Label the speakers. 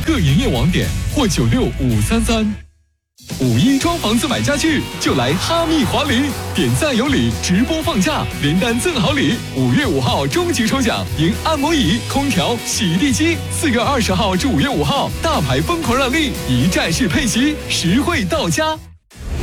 Speaker 1: 各营业网点或96533。5·1装房子买家具就来哈密华礼，点赞有礼，直播放假，连单赠好礼。5月5号终极抽奖，赢按摩椅、空调、洗地机。4月20号至5月5号，大牌疯狂让利，一站式配齐，实惠到家。